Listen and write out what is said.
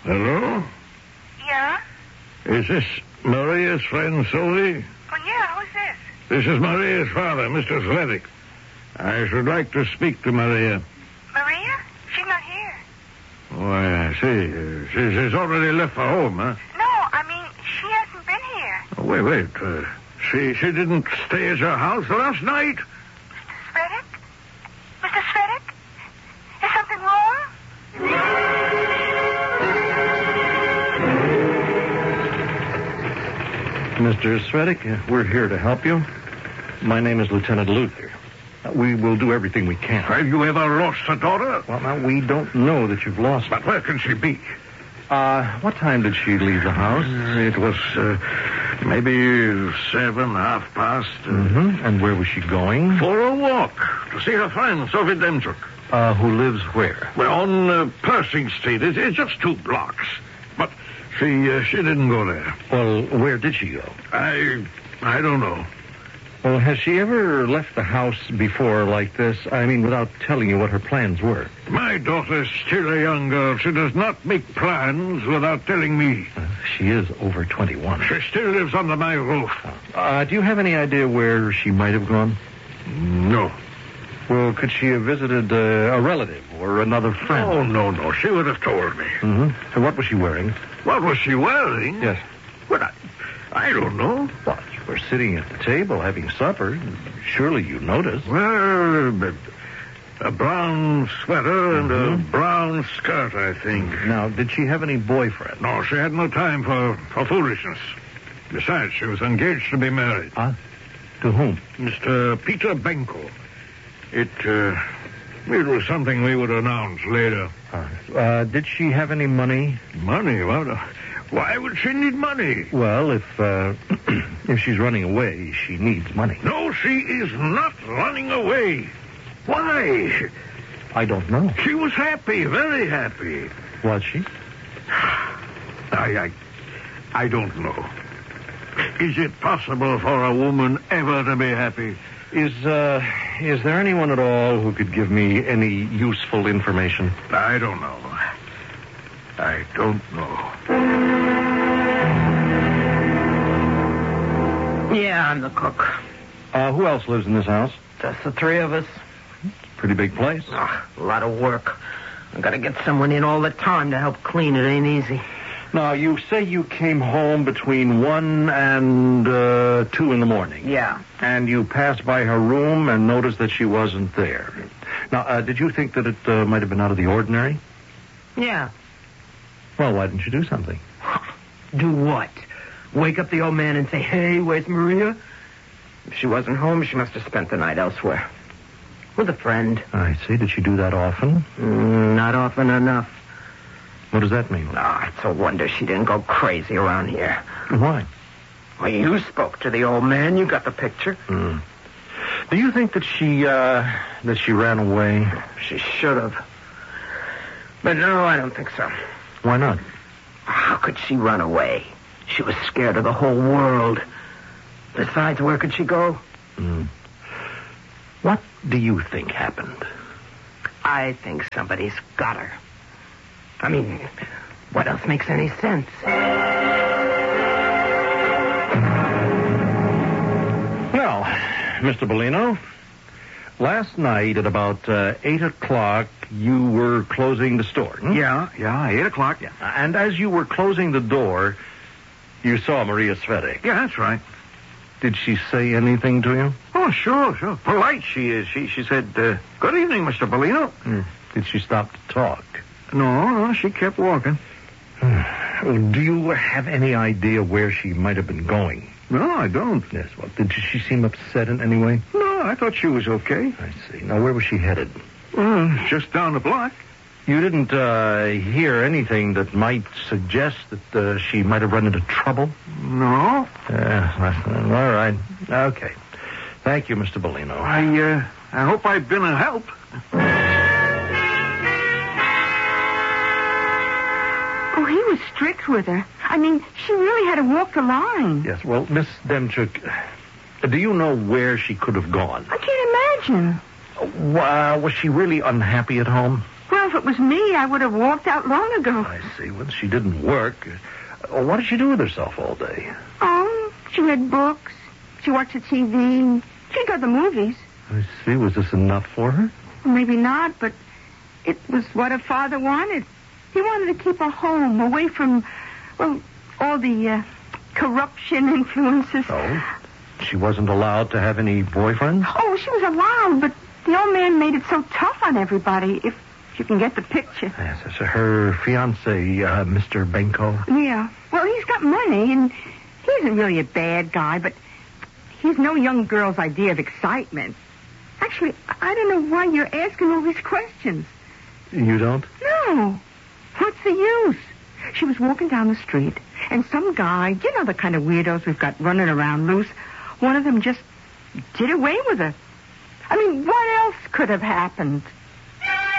Hello? Yeah? Is this Maria's friend, Sylvie? Oh, yeah, who's this? This is Maria's father, Mr. Zvetic. I should like to speak to Maria. Maria? She's not here. Oh, I see. She's already left for home, huh? No, I mean, she hasn't been here. Oh, wait. She didn't stay at your house last night? Mr. Zvetic? Mr. Zvetic? Is something wrong? Mr. Zvetic, we're here to help you. My name is Lieutenant Luther. We will do everything we can. Have you ever lost a daughter? Well, now, we don't know that you've lost her. But where can she be? What time did she leave the house? It was maybe 7, half past. And where was she going? For a walk to see her friend, Sophie Demchuk. Who lives where? Well, on Pershing Street. It's just 2 blocks. But she didn't go there. Well, where did she go? I don't know. Well, has she ever left the house before like this? I mean, without telling you what her plans were. My daughter's still a young girl. She does not make plans without telling me. She is over 21. She still lives under my roof. Do you have any idea where she might have gone? No. Well, could she have visited a relative or another friend? Oh, no. She would have told me. And what was she wearing? What was she wearing? Yes. Well, I don't know. Well, you were sitting at the table having supper. Surely you noticed. Well, a brown sweater and a brown skirt, I think. Now, did she have any boyfriend? No, she had no time for foolishness. Besides, she was engaged to be married. Huh? To whom? Mr. Peter Benko. It was something we would announce later. Did she have any money? Money? Well, why would she need money? Well, if if she's running away, she needs money. No, she is not running away. Why? I don't know. She was happy, very happy. Was she? I don't know. Is it possible for a woman ever to be happy? Is there anyone at all who could give me any useful information? I don't know. I don't know. Yeah, I'm the cook. Who else lives in this house? Just the 3 of us. Pretty big place. A lot of work. I gotta get someone in all the time to help clean. It ain't easy. Now, you say you came home between 1 and 2 in the morning. Yeah. And you passed by her room and noticed that she wasn't there. Now, did you think that it might have been out of the ordinary? Yeah. Well, why didn't you do something? Do what? Wake up the old man and say, hey, where's Maria? If she wasn't home, she must have spent the night elsewhere. With a friend. I see. Did she do that often? Not often enough. What does that mean? It's a wonder she didn't go crazy around here. Why? Well, you spoke to the old man. You got the picture. Do you think that she ran away? She should have. But no, I don't think so. Why not? How could she run away? She was scared of the whole world. Besides, where could she go? What do you think happened? I think somebody's got her. I mean, what else makes any sense? Well, Mr. Bellino, last night at about 8 o'clock, you were closing the store. Yeah, 8 o'clock. Yeah. And as you were closing the door, you saw Maria Zvetic. Yeah, that's right. Did she say anything to you? Oh, sure. Polite she is. She said, good evening, Mr. Bellino. Did she stop to talk? No, she kept walking. Do you have any idea where she might have been going? No, I don't. Yes, well, did she seem upset in any way? No, I thought she was okay. I see. Now, where was she headed? Just down the block. You didn't hear anything that might suggest that she might have run into trouble? No. All right. Okay. Thank you, Mr. Bellino. I hope I've been a help. Oh, he was strict with her. I mean, she really had to walk the line. Yes, well, Miss Demchuk, do you know where she could have gone? I can't imagine. Was she really unhappy at home? Well, know, if it was me, I would have walked out long ago. I see. Well, she didn't work. What did she do with herself all day? Oh, she read books. She watched the TV. She'd go to the movies. I see. Was this enough for her? Maybe not, but it was what her father wanted. He wanted to keep her home, away from, well, all the corruption influences. Oh? She wasn't allowed to have any boyfriends? Oh, she was allowed, but the old man made it so tough on everybody, if you can get the picture. Yes, it's her fiancé, Mr. Benko. Yeah. Well, he's got money, and he isn't really a bad guy, but he's no young girl's idea of excitement. Actually, I don't know why you're asking all these questions. You don't? No. What's the use? She was walking down the street, and some guy, you know the kind of weirdos we've got running around loose, one of them just did away with her. I mean, what else could have happened?